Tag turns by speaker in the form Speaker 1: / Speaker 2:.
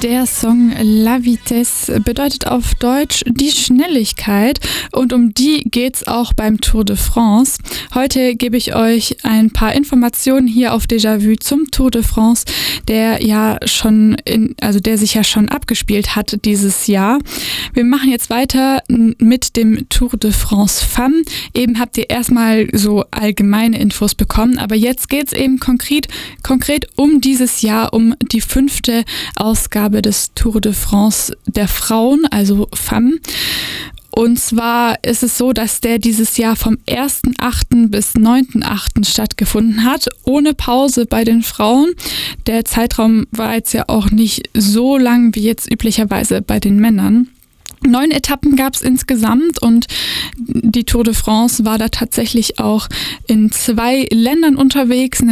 Speaker 1: Der Song La Vitesse bedeutet auf Deutsch die Schnelligkeit und um die geht's auch beim Tour de France. Heute gebe ich euch ein paar Informationen hier auf Déjà-vu zum Tour de France, der sich ja schon abgespielt hat dieses Jahr. Wir machen jetzt weiter mit dem Tour de France Femme. Eben habt ihr erstmal so allgemeine Infos bekommen, aber jetzt geht's eben konkret um dieses Jahr, um die 5. Ausgabe des Tour de France der Frauen, also Femme. Und zwar ist es so, dass der dieses Jahr vom 1.8. bis 9.8. stattgefunden hat, ohne Pause bei den Frauen. Der Zeitraum war jetzt ja auch nicht so lang wie jetzt üblicherweise bei den Männern. 9 Etappen gab es insgesamt und die Tour de France war da tatsächlich auch in 2 Ländern unterwegs,